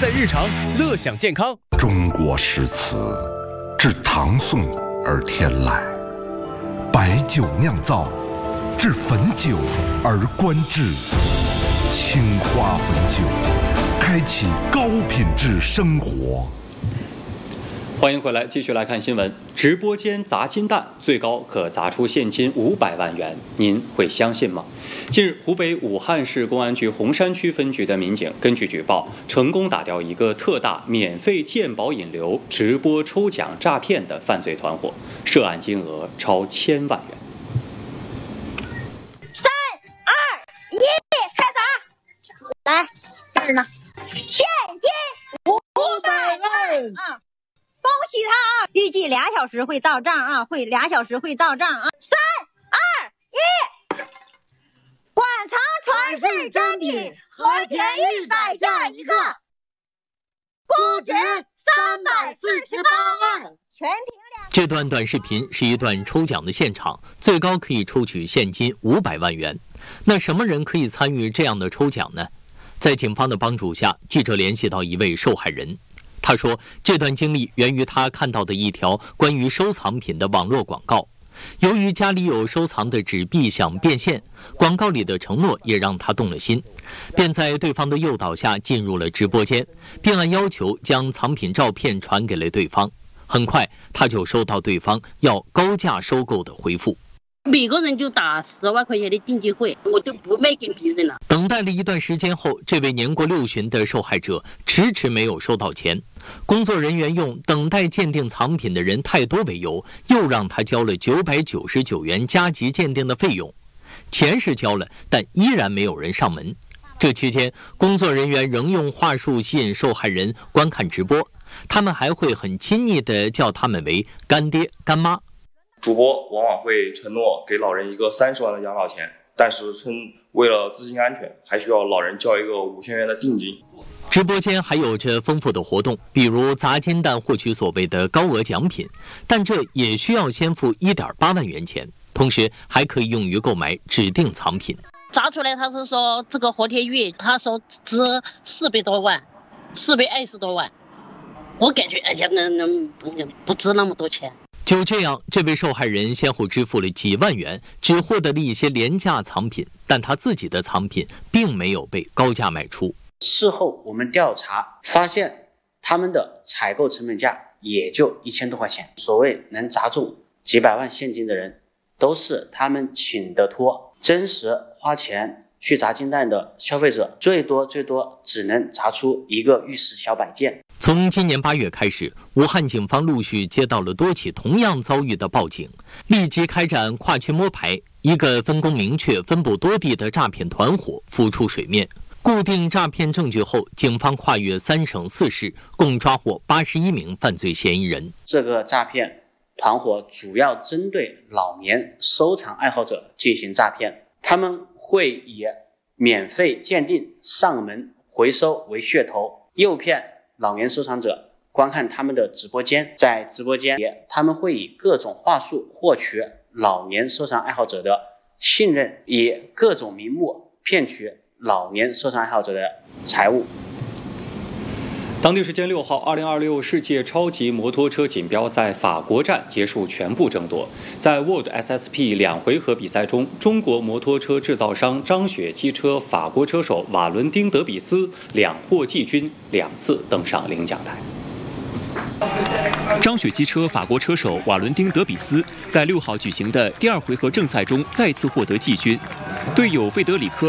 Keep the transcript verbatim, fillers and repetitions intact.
在日常，乐享健康。 中国诗词，至唐宋而天籁；白酒酿造，至汾酒而观致。青花汾酒，开启高品质生活。 欢迎回来，继续来看新闻。直播间砸金蛋，最高可砸出现金五百万元，您会相信吗？近日，湖北武汉市公安局洪山区分局的民警根据举报，成功打掉一个特大免费鉴宝引流、直播抽奖诈骗的犯罪团伙，涉案金额超千万元。 三二一，开砸！来，这儿呢，现金五百万啊！恭喜他啊！预计俩小时会到账啊，会俩小时会到账啊！三二一，馆藏传世珍品和田玉摆下一个，估值三百四十八万，全凭两。 这段短视频是一段抽奖的现场，最高可以抽取现金五百万元。那什么人可以参与这样的抽奖呢？在警方的帮助下，记者联系到一位受害人。他说，这段经历源于他看到的一条关于收藏品的网络广告。由于家里有收藏的纸币想变现，广告里的承诺也让他动了心，便在对方的诱导下进入了直播间，并按要求将藏品照片传给了对方。很快，他就收到对方要高价收购的回复。 每个人就打十万块钱的定金会，我都不卖给别人了。 等待了一段时间后，这位年过六旬的受害者迟迟没有收到钱。工作人员用等待鉴定藏品的人太多为由，又让他交了九百九十九元加急鉴定的费用。钱是交了，但依然没有人上门。这期间，工作人员仍用话术吸引受害人观看直播，他们还会很亲昵地叫他们为干爹干妈。 主播往往会承诺给老人一个三十万的养老钱，但是称为了资金安全，还需要老人交一个五千元的定金。 直播间还有着丰富的活动，比如砸金蛋获取所谓的高额奖品，但这也需要先付 一点八万元钱，同时还可以用于购买指定藏品。 砸出来他是说这个和田玉，他说值四百多万，四百二十多万，我感觉哎呀，那那不值那么多钱。 就这样，这位受害人先后支付了几万元，只获得了一些廉价藏品，但他自己的藏品并没有被高价卖出。 事后我们调查发现，他们的采购成本价也就一千多块钱。所谓能砸中几百万现金的人，都是他们请的托，真实花钱去砸金蛋的消费者，最多最多只能砸出一个玉石小摆件。 从今年八月开始，武汉警方陆续接到了多起同样遭遇的报警，立即开展跨区摸排，一个分工明确、分布多地的诈骗团伙浮出水面。固定诈骗证据后，警方跨越三省四市，共抓获八十一名犯罪嫌疑人。 这个诈骗团伙主要针对老年收藏爱好者进行诈骗，他们会以免费鉴定、上门回收为噱头，诱骗老年收藏者观看他们的直播间，在直播间他们会以各种话术获取老年收藏爱好者的信任，以各种名目骗取老年收藏爱好者的财物。 当地时间六号，二零二六世界超级摩托车锦标赛法国站结束全部争夺。在 World S S P 两回合比赛中，中国摩托车制造商张雪机车法国车手瓦伦丁·德比斯两获季军，两次登上领奖台。 张雪机车法国车手瓦伦丁·德比斯在六号举行的第二回合正赛中再次获得季军，队友费德里科